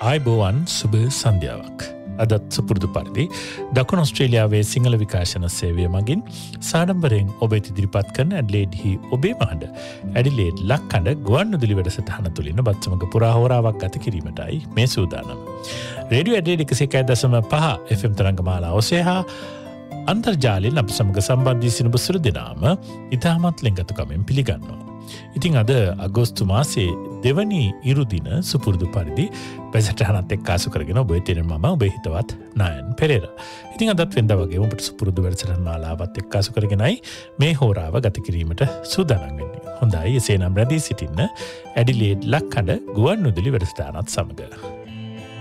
ආයුබෝවන් සුබ සන්ධ්‍යාවක්. අදත් සුපුරුදු පරිදි දකුණු ඔස්ට්‍රේලියාවේ සිංහල විකාශන සේවය මගින් සාඩම්බරයෙන් ඔබට ඉදිරිපත් කරන ඇඩ්ලේඩ්හි ඔබේ මහඬ ඇඩිලේඩ් ලක්කඩ ගුවන්විදුලි වැඩසටහන තුළින් ඔබත් සමග පුරා හෝරාවක් ගත කිරීමටයි මේ සූදානම්. රේඩියෝ ඇඩ්ලේඩ් 101.5 FM තරංගමාලා ඔස්සේ හා අන්තර්ජාලයෙන් අප සමග සම්බන්ධී සිනු බසුරු දෙනාම ඉතාමත් ලෙන්ගතුකමෙන් පිළිගන්නවා. ඉතින් අද අගෝස්තු මාසේ දෙවනි ඉරුදින සුපුරුදු පරිදි පැසටහනත් එක්කාසු කරගෙන ඔබ තියෙන මම ඔබේ හිතවත් නායන් පෙරේරා. ඉතින් අදත් වෙනදා වගේ ඔබට සුපුරුදු වැඩසටහන මාලාවත් එක්කාසු කරගෙනයි මේ හෝරාව ගත කිරීමට සූදානම් වෙන්නේ. හොඳයි එසේනම් රැඳී සිටින්න ඇඩිලේඩ් ලක්කඩ ගුවන්විදුලි වැඩසටහනත් සමග.